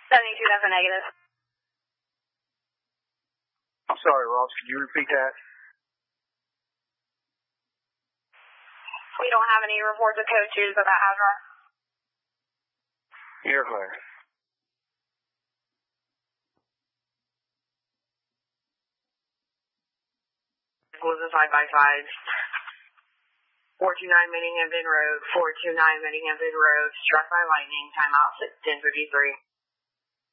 72, that's a negative. I'm sorry, Ross. Could you repeat that? We don't have any reports of code 2s at that address. You're clear. Was a side-by-side. 429 Manningham Road, 429 Manningham Road, struck by lightning, timeout 10:53.